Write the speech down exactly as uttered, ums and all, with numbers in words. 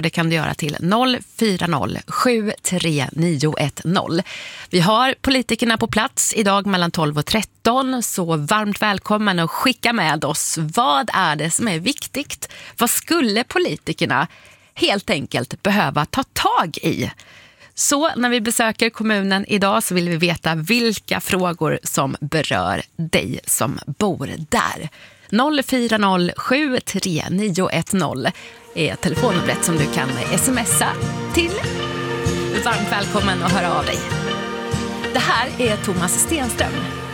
det kan du göra till noll fyra noll sju tre nio ett noll. Vi har politikerna på plats idag mellan tolv och tretton, så varmt välkommen och skicka med oss. Vad är det som är viktigt? Vad skulle politikerna helt enkelt behöva ta tag i? Så när vi besöker kommunen idag så vill vi veta vilka frågor som berör dig som bor där. noll fyra noll sju tre nio ett noll är telefonnumret som du kan smsa till. Varmt välkommen att höra av dig. Det här är Thomas Stenström.